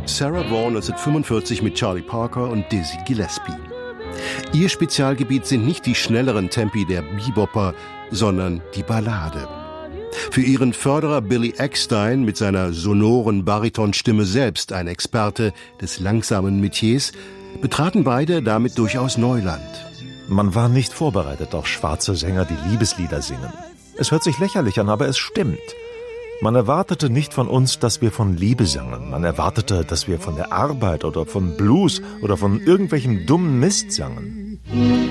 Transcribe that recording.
Sarah Vaughan 1945 mit Charlie Parker und Dizzy Gillespie. Ihr Spezialgebiet sind nicht die schnelleren Tempi der Bebopper, sondern die Ballade. Für ihren Förderer Billy Eckstine mit seiner sonoren Baritonstimme, selbst ein Experte des langsamen Metiers, betraten beide damit durchaus Neuland. Man war nicht vorbereitet auf schwarze Sänger, die Liebeslieder singen. Es hört sich lächerlich an, aber es stimmt. Man erwartete nicht von uns, dass wir von Liebe sangen. Man erwartete, dass wir von der Arbeit oder von Blues oder von irgendwelchem dummen Mist sangen.